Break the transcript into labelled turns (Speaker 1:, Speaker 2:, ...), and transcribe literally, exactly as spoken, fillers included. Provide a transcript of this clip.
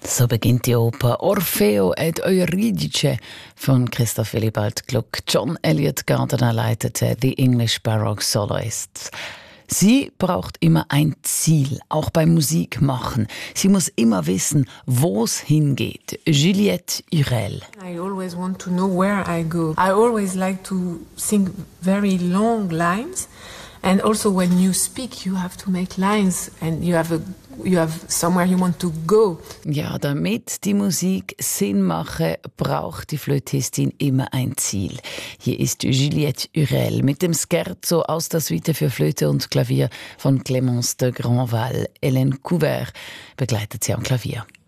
Speaker 1: So beginnt die Oper Orfeo ed Euridice von Christoph Willibald Gluck. John Eliot Gardiner leitete The English Baroque Soloists. Sie braucht immer ein Ziel, auch beim Musikmachen. Sie muss immer wissen, wo es hingeht. Juliette Hurel.
Speaker 2: I always want to know where I go. I always like to sing very long lines. And also when you speak, you have to make lines and you have a, you have somewhere you want to go.
Speaker 1: Ja, damit die Musik Sinn mache, braucht die Flötistin immer ein Ziel. Hier ist Juliette Hurel mit dem Scherzo aus der Suite für Flöte und Klavier von Clémence de Grandval. Hélène Couvert begleitet sie am Klavier.